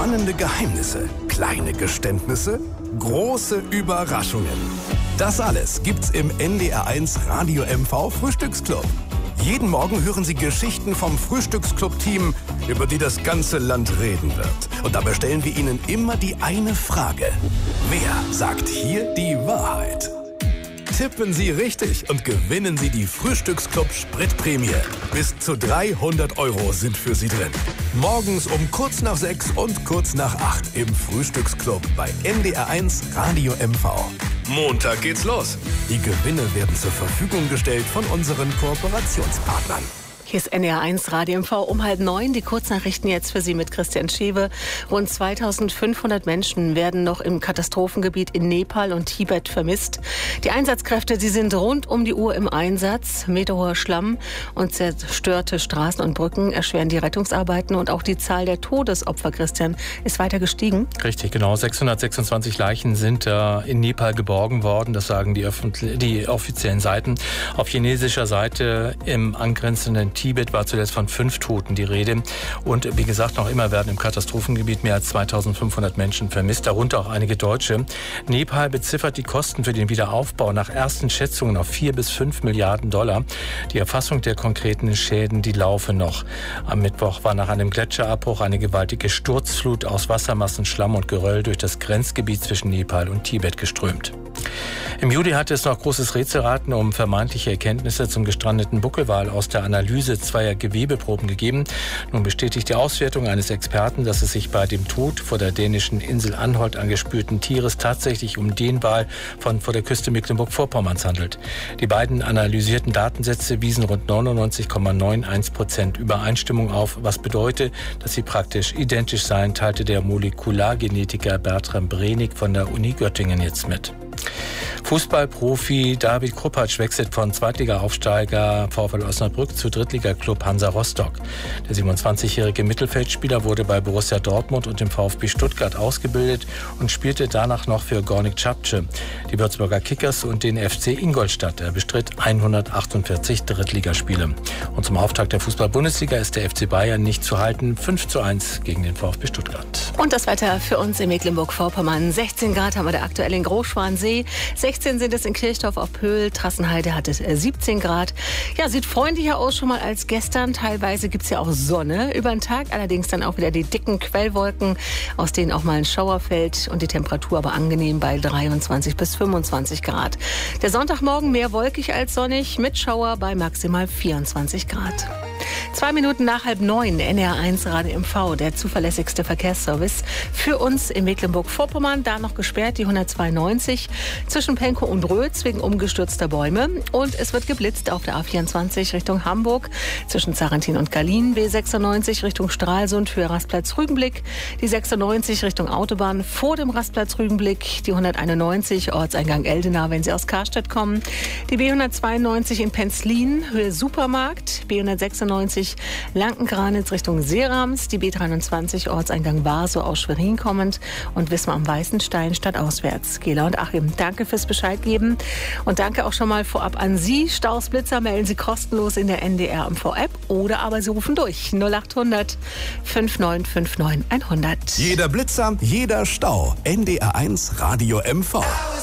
Spannende Geheimnisse, kleine Geständnisse, große Überraschungen. Das alles gibt's im NDR1 Radio MV Frühstücksclub. Jeden Morgen hören Sie Geschichten vom Frühstücksclub-Team, über die das ganze Land reden wird. Und dabei stellen wir Ihnen immer die eine Frage. Wer sagt hier die Wahrheit? Tippen Sie richtig und gewinnen Sie die Frühstücksclub-Spritprämie. Bis zu 300 € sind für Sie drin. Morgens um kurz nach 6 und kurz nach 8 im Frühstücksclub bei NDR1 Radio MV. Montag geht's los. Die Gewinne werden zur Verfügung gestellt von unseren Kooperationspartnern. Hier ist NDR1 Radio MV um 8:30. Die Kurznachrichten jetzt für Sie mit Christian Schewe. Rund 2500 Menschen werden noch im Katastrophengebiet in Nepal und Tibet vermisst. Die Einsatzkräfte, sie sind rund um die Uhr im Einsatz. Meterhoher Schlamm und zerstörte Straßen und Brücken erschweren die Rettungsarbeiten. Und auch die Zahl der Todesopfer, Christian, ist weiter gestiegen. Richtig, genau. 626 Leichen sind in Nepal geborgen worden. Das sagen die offiziellen Seiten. Auf chinesischer Seite im angrenzenden Tibet war zuletzt von 5 Toten die Rede. Und wie gesagt, noch immer werden im Katastrophengebiet mehr als 2500 Menschen vermisst, darunter auch einige Deutsche. Nepal beziffert die Kosten für den Wiederaufbau nach ersten Schätzungen auf 4 bis 5 Milliarden $. Die Erfassung der konkreten Schäden, die laufe noch. Am Mittwoch war nach einem Gletscherabbruch eine gewaltige Sturzflut aus Wassermassen, Schlamm und Geröll durch das Grenzgebiet zwischen Nepal und Tibet geströmt. Im Juli hatte es noch großes Rätselraten um vermeintliche Erkenntnisse zum gestrandeten Buckelwal aus der Analyse zweier Gewebeproben gegeben. Nun bestätigt die Auswertung eines Experten, dass es sich bei dem Tod vor der dänischen Insel Anholt angespülten Tieres tatsächlich um den Wal von vor der Küste Mecklenburg-Vorpommerns handelt. Die beiden analysierten Datensätze wiesen rund 99,91% Übereinstimmung auf, was bedeutet, dass sie praktisch identisch seien, teilte der Molekulargenetiker Bertram Brenig von der Uni Göttingen jetzt mit. Fußballprofi David Krupacz wechselt von Zweitliga-Aufsteiger VfL Osnabrück zu Drittligaklub Hansa Rostock. Der 27-jährige Mittelfeldspieler wurde bei Borussia Dortmund und dem VfB Stuttgart ausgebildet und spielte danach noch für Gornik Čapce, die Würzburger Kickers und den FC Ingolstadt. Er bestritt 148 Drittligaspiele. Und zum Auftakt der Fußball-Bundesliga ist der FC Bayern nicht zu halten. 5:1 gegen den VfB Stuttgart. Und das Wetter für uns in Mecklenburg-Vorpommern. 16 Grad haben wir da aktuell in Großschwansee. 16 sind es in Kirchdorf auf Pöhl. Trassenheide hat es 17 Grad. Ja, sieht freundlicher aus schon mal als gestern. Teilweise gibt es ja auch Sonne über den Tag. Allerdings dann auch wieder die dicken Quellwolken, aus denen auch mal ein Schauer fällt. Und die Temperatur aber angenehm bei 23 bis 25 Grad. Der Sonntagmorgen mehr wolkig als sonnig mit Schauer bei maximal 24 Grad. 2 Minuten nach 8:30, NDR1 Radio MV, der zuverlässigste Verkehrsservice für uns in Mecklenburg-Vorpommern. Da noch gesperrt, die 192 zwischen Pankow und Rötz wegen umgestürzter Bäume. Und es wird geblitzt auf der A24 Richtung Hamburg zwischen Zarentin und Gahlin, B96 Richtung Stralsund für Rastplatz Rügenblick, die 96 Richtung Autobahn vor dem Rastplatz Rügenblick, die 191 Ortseingang Eldena, wenn Sie aus Karstedt kommen, die B192 in Penzlin, Höhe Supermarkt, B196 Lanken-Granitz Richtung Seerams, die B23 Ortseingang Warsow aus Schwerin kommend und Wismar am Weißenstein stadtauswärts. Gela und Achim, danke fürs Bescheid geben und danke auch schon mal vorab an Sie. Staus, Blitzer melden Sie kostenlos in der NDR MV-App oder aber Sie rufen durch 0800 5959 100. Jeder Blitzer, jeder Stau. NDR1 Radio MV.